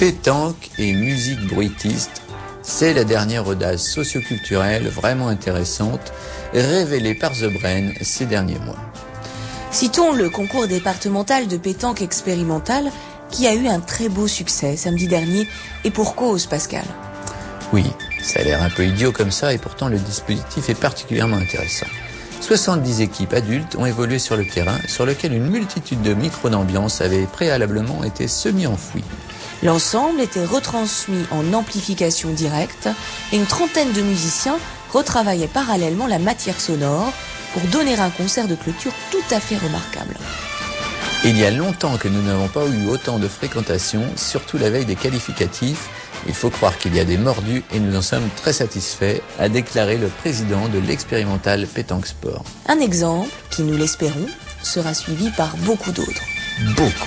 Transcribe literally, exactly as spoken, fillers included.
Pétanque et musique bruitiste, c'est la dernière audace socioculturelle vraiment intéressante révélée par The Brain ces derniers mois. Citons le concours départemental de pétanque expérimentale qui a eu un très beau succès samedi dernier, et pour cause, Pascal. Oui, ça a l'air un peu idiot comme ça et pourtant le dispositif est particulièrement intéressant. soixante-dix équipes adultes ont évolué sur le terrain sur lequel une multitude de micros d'ambiance avaient préalablement été semi-enfouis. L'ensemble était retransmis en amplification directe et une trentaine de musiciens retravaillaient parallèlement la matière sonore pour donner un concert de clôture tout à fait remarquable. Il y a longtemps que nous n'avons pas eu autant de fréquentation, surtout la veille des qualificatifs. Il faut croire qu'il y a des mordus et nous en sommes très satisfaits, a déclaré le président de l'expérimental Pétanque Sport. Un exemple qui, nous l'espérons, sera suivi par beaucoup d'autres. Beaucoup.